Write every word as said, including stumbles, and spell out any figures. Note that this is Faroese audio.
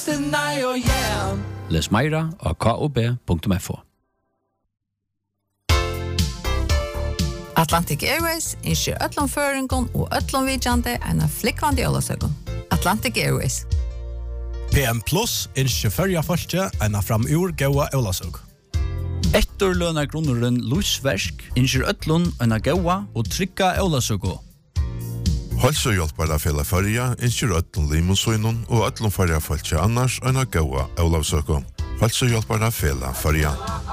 deny or yeah. Les meira av k o b punktum f o. Atlantic Airways innskjer öllum føringon og öllum vidjande en av flikkvandi jólasøgun. Atlantic Airways. P M Plus innskjer førja folke en av framur gaua jólasøg. Etterløna grunneren Lusversk innskjer öllum en av gaua og trygga jólasøgu. Halsøhjelpare fela førja innskjer öllum limusøynun og öllum førja folke annars en av gaua jólasøgu. Halsøhjelpare fela førja.